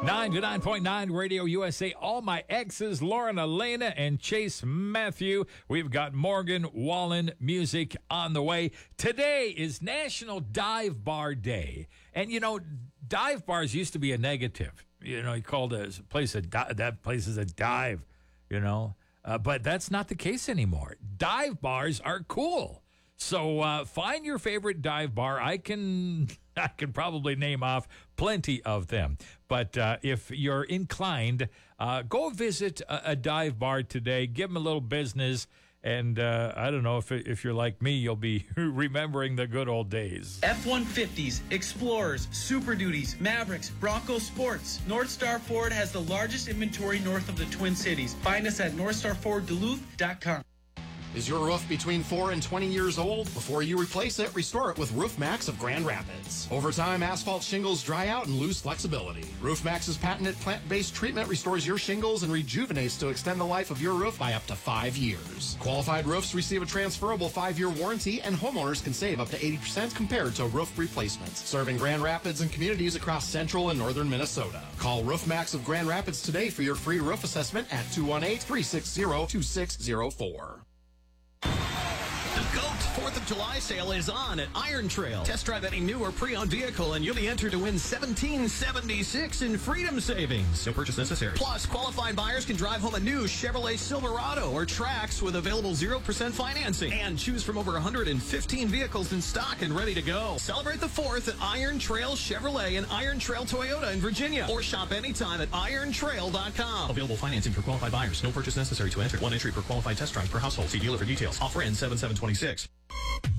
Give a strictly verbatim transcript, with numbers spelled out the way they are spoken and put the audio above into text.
ninety-nine point nine Radio U S A. All my exes, Lauren Elena and Chase Matthew. We've got Morgan Wallen music on the way. Today is National Dive Bar Day. And, you know, dive bars used to be a negative. You know, you called a place a di- that place is a dive, you know. Uh, but that's not the case anymore. Dive bars are cool. So uh, find your favorite dive bar. I can... I can probably name off plenty of them. But uh, if you're inclined, uh, go visit a, a dive bar today. Give them a little business. And uh, I don't know, if if you're like me, you'll be remembering the good old days. F one fifties, Explorers, Super Duties, Mavericks, Bronco Sports. North Star Ford has the largest inventory north of the Twin Cities. Find us at north star ford duluth dot com. Is your roof between four and twenty years old? Before you replace it, restore it with Roof Max of Grand Rapids. Over time, asphalt shingles dry out and lose flexibility. Roof Max's patented plant-based treatment restores your shingles and rejuvenates to extend the life of your roof by up to five years. Qualified roofs receive a transferable five-year warranty, and homeowners can save up to eighty percent compared to roof replacements. Serving Grand Rapids and communities across central and northern Minnesota. Call Roof Max of Grand Rapids today for your free roof assessment at two one eight, three six zero, two six zero four. The GOAT fourth of July sale is on at Iron Trail. Test drive any new or pre-owned vehicle and you'll be entered to win seventeen seventy-six in freedom savings. No purchase necessary. Plus, qualified buyers can drive home a new Chevrolet Silverado or Trax with available zero percent financing and choose from over one hundred fifteen vehicles in stock and ready to go. Celebrate the fourth at Iron Trail Chevrolet and Iron Trail Toyota in Virginia, or shop anytime at iron trail dot com. Available financing for qualified buyers. No purchase necessary to enter. One entry per qualified test drive per household. See dealer for details. Offer ends seven seven twenty-six.